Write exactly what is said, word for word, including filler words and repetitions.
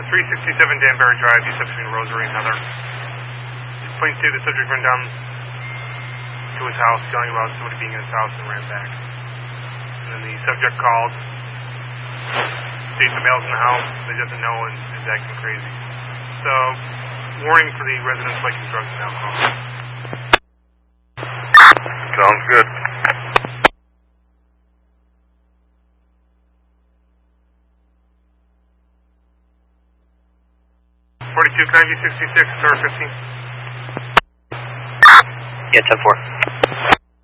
three sixty-seven Danbury Drive, east between Rosary and Heather. Point two, the subject ran down to his house, telling about somebody being in his house and ran back. And then the subject called, states the male's in the house, but he doesn't know and is acting crazy. So, warning for the residents liking drugs and alcohol. Sounds good. forty-two, can I be sixty-six, Star fifteen? Yeah, ten four.